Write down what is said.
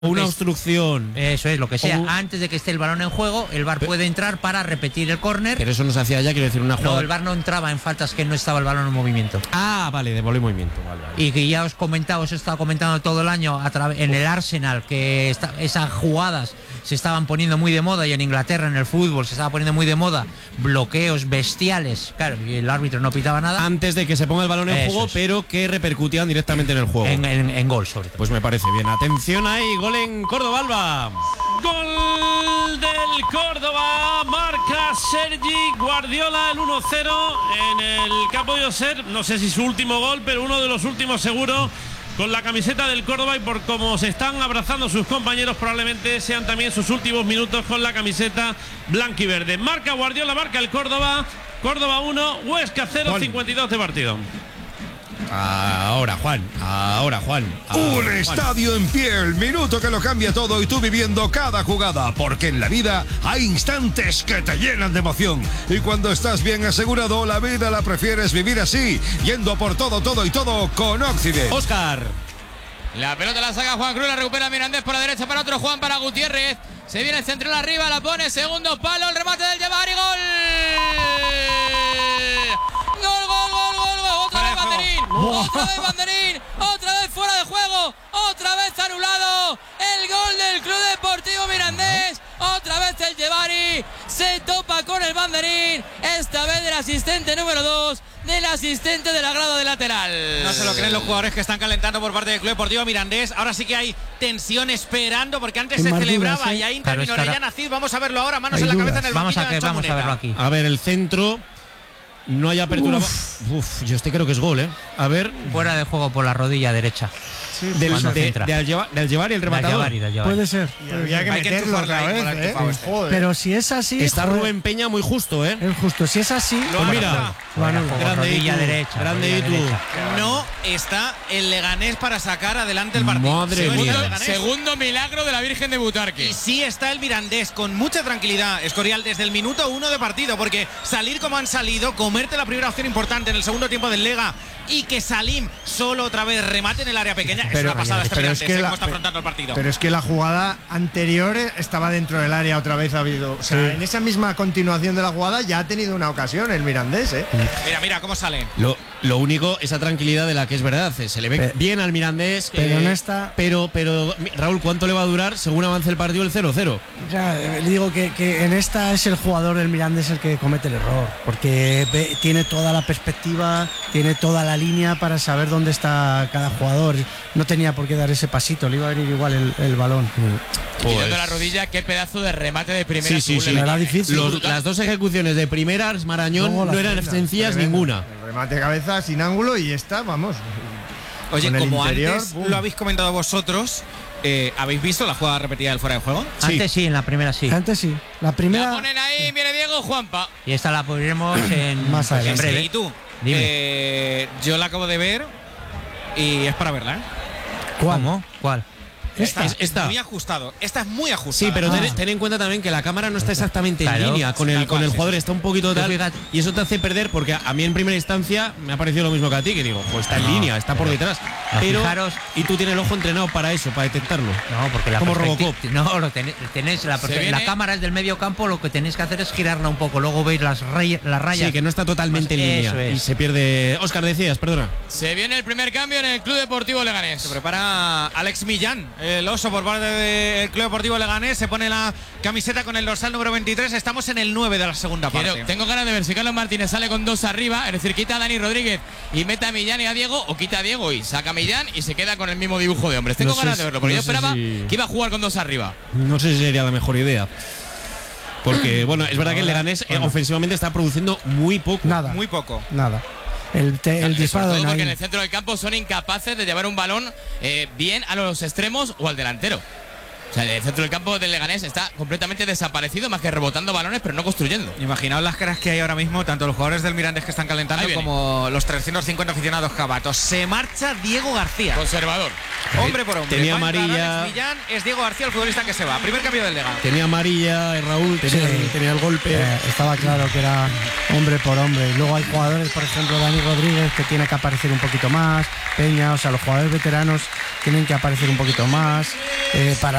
Una obstrucción. Eso es, lo que sea. Antes de que esté el balón en juego, el VAR puede entrar para repetir el córner. Pero eso no se hacía ya, quiero decir, una jugada. No, el VAR no entraba en faltas que no estaba el balón en movimiento. Ah, vale, de bola en movimiento. Vale. Y que ya os he estado comentando todo el año en el Arsenal, que esas jugadas se estaban poniendo muy de moda, y en Inglaterra, en el fútbol, se estaba poniendo muy de moda bloqueos bestiales. Claro, y el árbitro no pitaba nada. Antes de que se ponga el balón en Eso juego, es. pero que repercutían directamente en el juego. En gol, sobre todo. Pues me parece bien. Atención ahí, gol en Córdoba, Alba. Gol del Córdoba, marca Sergi Guardiola, el 1-0 en el que ha podido ser, no sé si su último gol, pero uno de los últimos seguro, con la camiseta del Córdoba, y por cómo se están abrazando sus compañeros, probablemente sean también sus últimos minutos con la camiseta blanquiverde. Marca Guardiola, marca el Córdoba, Córdoba 1, Huesca 0, 52 de partido. Ahora, Juan. Un estadio en pie, el minuto que lo cambia todo, y tú viviendo cada jugada, porque en la vida hay instantes que te llenan de emoción, y cuando estás bien asegurado, la vida la prefieres vivir así, yendo por todo con Occident. Óscar. La pelota la saca Juan Cruz, la recupera Mirandés por la derecha para otro Juan, para Gutiérrez. Se viene el central arriba, la pone, segundo palo, el remate del Llevar y gol. Otra vez Banderín, otra vez fuera de juego, otra vez anulado el gol del Club Deportivo Mirandés, otra vez el Llevari se topa con el Banderín, esta vez del asistente número 2, del asistente de la grada de lateral. No se lo creen los jugadores que están calentando por parte del Club Deportivo Mirandés. Ahora sí que hay tensión esperando, porque antes se celebraba y ahí intervino Orellana Cid. Vamos a verlo ahora, manos en la cabeza en el Vamos a verlo aquí. A ver, el centro. No hay apertura. Yo creo que es gol, ¿eh? A ver. Fuera de juego por la rodilla derecha. Del Llevar y el rematador. Puede ser. Había que meterlo otra vez, Pero si es así. Está Rubén Peña muy justo, ¿eh? Es justo. Si es así. Pues mira. Rodilla derecha. Grande y tú. No está el Leganés para sacar adelante el partido. Madre mía. Segundo milagro de la Virgen de Butarque. Y sí está el Mirandés con mucha tranquilidad, Escorial, desde el minuto 1 de partido, porque salir como han salido, comerte la primera opción importante en el segundo tiempo del Lega, y que Salim solo otra vez remate en el área pequeña, es una pasada este Mirandés, cómo está afrontando el partido. Pero es que la jugada anterior estaba dentro del área, otra vez ha habido. O sea, en esa misma continuación de la jugada ya ha tenido una ocasión el Mirandés, ¿eh? Mira cómo sale. Lo único, esa tranquilidad de la que es verdad, se le ve bien al Mirandés. Pero no está. Pero, Raúl, ¿cuánto le va a durar según avance el partido el 0-0? Ya, le digo que en esta es el jugador del Mirandés el que comete el error, porque tiene toda la perspectiva, tiene toda la línea para saber dónde está cada jugador. No tenía por qué dar ese pasito, le iba a venir igual el balón. Quitando la rodilla, qué pedazo de remate de primera. Sí. Era difícil. Las dos ejecuciones de primeras, Marañón, no eran sencillas ninguna. El remate de cabeza sin ángulo y está, vamos. Oye, como interior, antes lo habéis comentado vosotros, ¿habéis visto la jugada repetida del fuera de juego? Antes sí, en la primera sí. Antes sí. La primera. La ponen ahí, viene Diego, Juanpa. Y esta la pondremos Más adelante. en breve. ¿Y tú? Dime. Yo la acabo de ver y es para verla, ¿eh? ¿Cómo? ¿Cuál? Esta. Muy ajustado. Esta es muy ajustada. Sí, pero ten en cuenta también que la cámara no está exactamente en Claro. línea con el jugador, está un poquito tal, fíjate. y eso te hace perder, porque a mí en primera instancia me ha parecido lo mismo que a ti, que digo, pues está en línea, está por detrás. Pero fijaros, y tú tienes el ojo entrenado para eso, para detectarlo. No, porque la como perspectiva- Robocop. No, la cámara es del medio campo, lo que tenéis que hacer es girarla un poco, luego veis las rayas. Sí, que no está totalmente en Eso línea es. y se pierde. Óscar, decías, perdona. Se viene el primer cambio en el Club Deportivo Leganés. Se prepara Alex Millán, el oso por parte del Club Deportivo Leganés. Se pone la camiseta con el dorsal número 23. Estamos en el 9 de la segunda parte. Tengo ganas de ver si Carlos Martínez sale con dos arriba, es decir, quita a Dani Rodríguez y mete a Millán y a Diego, o quita a Diego y saca a Millán y se queda con el mismo dibujo de hombres. Tengo ganas de verlo, porque yo esperaba que iba a jugar con dos arriba. No sé si sería la mejor idea. Porque, bueno, es verdad que el Leganés ofensivamente está produciendo muy poco. Nada. Muy poco. Nada. El disparo Sobre de todo porque en Naim. el centro del campo son incapaces de llevar un balón bien a los extremos o al delantero. O sea, el centro del campo del Leganés está completamente desaparecido, más que rebotando balones, pero no construyendo. Imaginaos las caras que hay ahora mismo, tanto los jugadores del Mirandés que están calentando como los 350 aficionados jabatos. Se marcha Diego García. Conservador. Hombre por hombre. Tenía Va a entrar amarilla. Alex Millán, es Diego García el futbolista que se va. Primer cambio del Lega. Tenía amarilla, Raúl, tenía el golpe. Estaba claro que era hombre por hombre. Y luego hay jugadores, por ejemplo, Dani Rodríguez, que tiene que aparecer un poquito más. Peña, o sea, los jugadores veteranos tienen que aparecer un poquito más para